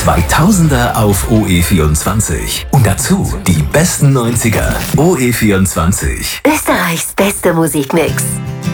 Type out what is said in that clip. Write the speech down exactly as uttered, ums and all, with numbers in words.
zweitausender auf O E vierundzwanzig. Und dazu die besten neunziger. O E vierundzwanzig. Österreichs beste Musikmix.